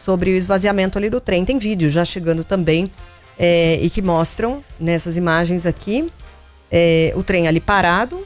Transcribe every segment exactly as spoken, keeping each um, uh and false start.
sobre o esvaziamento ali do trem. Tem vídeo já chegando também é, e que mostram nessas imagens aqui é, o trem ali parado.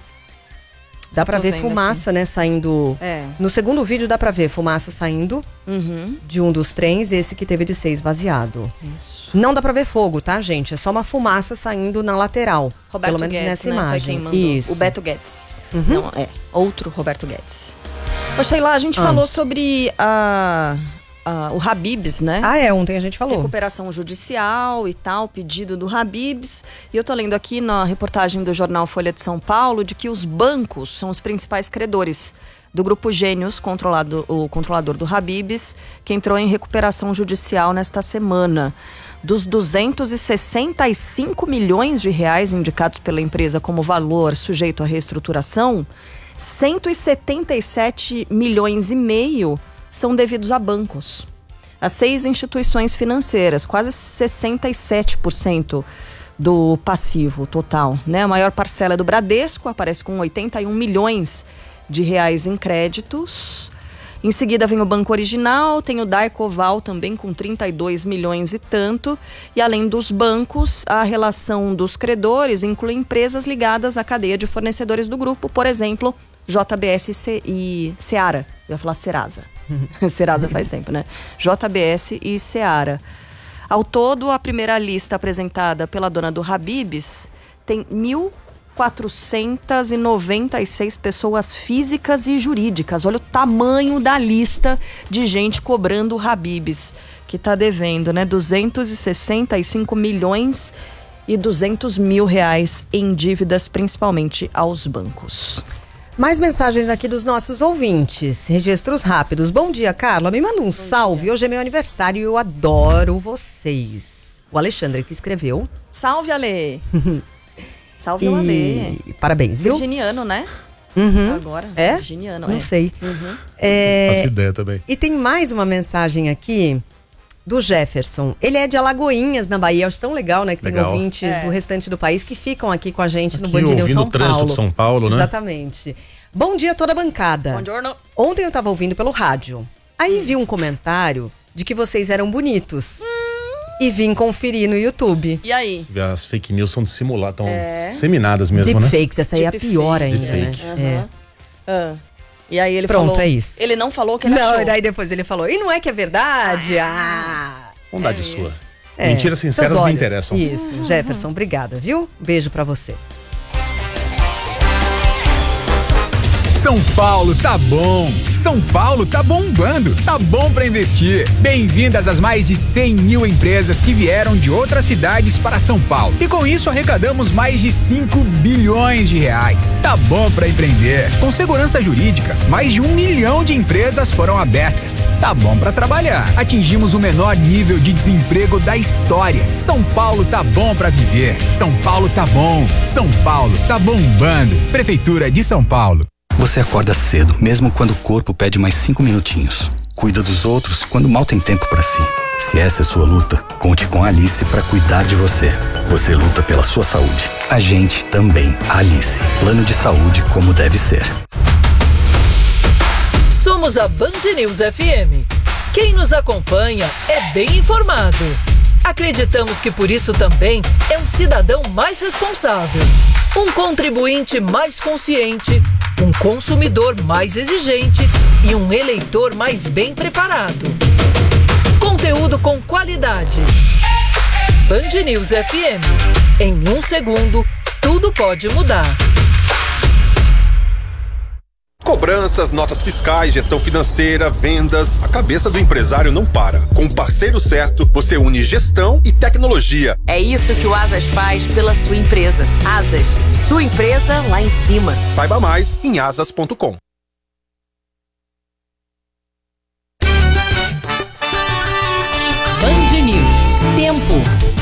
Dá pra ver fumaça, aqui. né, saindo... É. No segundo vídeo dá pra ver fumaça saindo uhum. de um dos trens, esse que teve de ser esvaziado. Isso. Não dá pra ver fogo, tá, gente? É só uma fumaça saindo na lateral. Roberto pelo menos Guedes, nessa né? imagem. Foi quem mandou. Isso. O Beto Guedes. Uhum. Não, é. Outro Roberto Guedes. Ô, Sheila, a gente ah. falou sobre a... Uh, o Habib's, né? Ah, é, ontem a gente falou. Recuperação judicial e tal, pedido do Habib's. E eu tô lendo aqui na reportagem do jornal Folha de São Paulo de que os bancos são os principais credores do Grupo Gênios, controlado, o controlador do Habib's, que entrou em recuperação judicial nesta semana. Dos duzentos e sessenta e cinco milhões de reais indicados pela empresa como valor sujeito à reestruturação, cento e setenta e sete milhões e meio são devidos a bancos. As seis instituições financeiras, quase sessenta e sete por cento do passivo total, né? A maior parcela é do Bradesco, aparece com oitenta e um milhões de reais em créditos. Em seguida vem o Banco Original, tem o Daicoval também com trinta e dois milhões e tanto. E além dos bancos, a relação dos credores inclui empresas ligadas à cadeia de fornecedores do grupo, por exemplo, J B S e Seara. Eu ia falar Serasa. Serasa faz tempo, né? J B S e Seara. Ao todo, a primeira lista apresentada pela dona do Habib's tem mil quatrocentas e noventa e seis pessoas físicas e jurídicas. Olha o tamanho da lista de gente cobrando o Habib's, que está devendo, né? duzentos e sessenta e cinco milhões e duzentos mil reais em dívidas, principalmente aos bancos. Mais mensagens aqui dos nossos ouvintes. Registros rápidos. Bom dia, Carla. Me manda um Bom salve. Dia. Hoje é meu aniversário e eu adoro vocês. O Alexandre que escreveu. Salve, Ale. Salve, o Ale. Parabéns, viu? Virginiano, né? Uhum. Agora. É? Virginiano, Não é. sei. Uhum. É... Não faço ideia também. E tem mais uma mensagem aqui do Jefferson. Ele é de Alagoinhas, na Bahia. Acho tão legal, né? Que legal. Tem ouvintes é. do restante do país que ficam aqui com a gente aqui no Band News São Paulo. Ouvindo o trânsito de São Paulo, né? Exatamente. Bom dia a toda a bancada. Bom giorno. Ontem eu tava ouvindo pelo rádio. Aí vi um comentário de que vocês eram bonitos. Hum. E vim conferir no YouTube. E aí? As fake news são dissimuladas, estão é. disseminadas mesmo, Deep né? fakes, essa aí é a pior ainda, Deep fake. né? Uhum. É. Ah. E aí ele Pronto, falou... é isso. Ele não falou que ele não, achou. Não, e daí depois ele falou, e não é que é verdade? Ah! Bondade é sua. É. Mentiras sinceras me interessam. Isso, uhum. Jefferson, obrigada, viu? Beijo pra você. São Paulo tá bom, São Paulo tá bombando, tá bom pra investir. Bem-vindas às mais de cem mil empresas que vieram de outras cidades para São Paulo. E com isso arrecadamos mais de cinco bilhões de reais. Tá bom pra empreender. Com segurança jurídica, mais de um milhão de empresas foram abertas. Tá bom pra trabalhar. Atingimos o menor nível de desemprego da história. São Paulo tá bom pra viver. São Paulo tá bom. São Paulo tá bombando. Prefeitura de São Paulo. Você acorda cedo, mesmo quando o corpo pede mais cinco minutinhos. Cuida dos outros quando mal tem tempo para si. Se essa é sua luta, conte com a Alice para cuidar de você. Você luta pela sua saúde. A gente também. Alice. Plano de saúde como deve ser. Somos a Band News F M. Quem nos acompanha é bem informado. Acreditamos que por isso também é um cidadão mais responsável, um contribuinte mais consciente, um consumidor mais exigente e um eleitor mais bem preparado. Conteúdo com qualidade. Band News F M. Em um segundo, tudo pode mudar. Cobranças, notas fiscais, gestão financeira, vendas. A cabeça do empresário não para. Com o parceiro certo, você une gestão e tecnologia. É isso que o Asas faz pela sua empresa. Asas, sua empresa lá em cima. Saiba mais em asas ponto com. Band News. Tempo.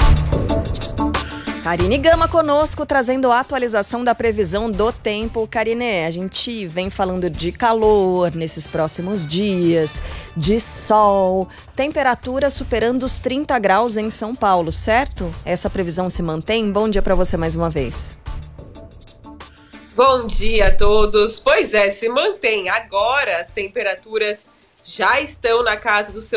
Karine Gama conosco, trazendo a atualização da previsão do tempo. Karine, a gente vem falando de calor nesses próximos dias, de sol, temperatura superando os trinta graus em São Paulo, certo? Essa previsão se mantém? Bom dia para você mais uma vez. Bom dia a todos. Pois é, se mantém. Agora as temperaturas já estão na casa dos